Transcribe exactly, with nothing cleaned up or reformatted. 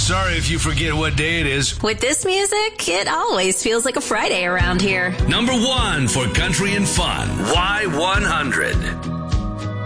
Sorry if you forget what day it is. With this music, it always feels like a Friday around here. Number one for country and fun. Y one hundred.